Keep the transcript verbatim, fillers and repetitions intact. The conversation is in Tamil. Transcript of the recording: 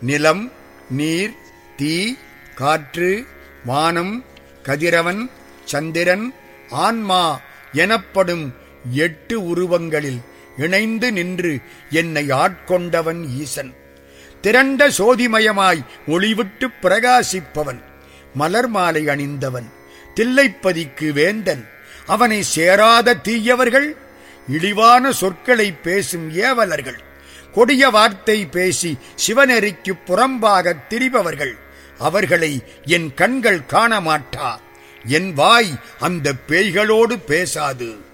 நிலம், நீர், தீ, காற்று, வானம், கதிரவன், சந்திரன், ஆன்மா எனப்படும் எட்டு உருவங்களில் இணைந்து நின்று என்னை ஆட்கொண்டவன் ஈசன். திரண்ட சோதிமயமாய் ஒளிவிட்டு பிரகாசிப்பவன், மலர் மாலை அணிந்தவன், தில்லைப்பதிக்கு வேந்தன். அவனை சேராத தீயவர்கள், இழிவான சொற்களை பேசும் ஏவலர்கள், கொடிய வார்த்தை பேசி சிவநெறிக்கு புறம்பாக திரிபவர்கள், அவர்களை என் கண்கள் காண மாட்டா. என் வாய் அந்த பேய்களோடு பேசாது.